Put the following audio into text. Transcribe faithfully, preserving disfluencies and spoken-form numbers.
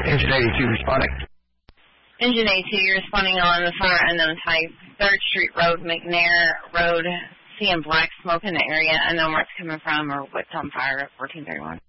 Engine eighty-two responding. Engine eighty-two, you're responding on the fire unknown type, third Street Road, McNair Road, seeing black smoke in the area. Unknown where it's coming from or what's on fire at fourteen thirty-one.